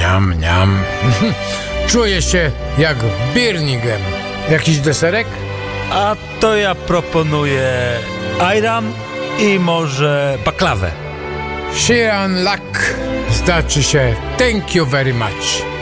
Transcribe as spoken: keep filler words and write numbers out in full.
Niam, niam. Czuję się jak w Birmingham. Jakiś deserek? A to ja proponuję ayran i może baklawę. Shiran Lak. Znaczy się thank you very much.